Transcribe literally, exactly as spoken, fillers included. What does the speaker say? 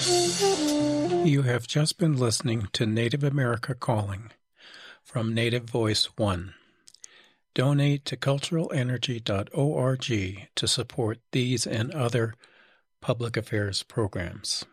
You have just been listening to Native America Calling from Native Voice One. Donate to cultural energy dot org to support these and other public affairs programs.